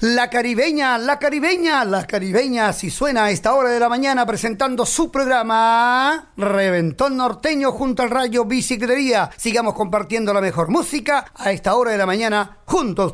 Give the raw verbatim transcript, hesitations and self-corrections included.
La caribeña, la caribeña, la caribeña, si suena a esta hora de la mañana presentando su programa Reventón Norteño junto al Rayo Bicicletería. Sigamos compartiendo la mejor música a esta hora de la mañana junto a usted.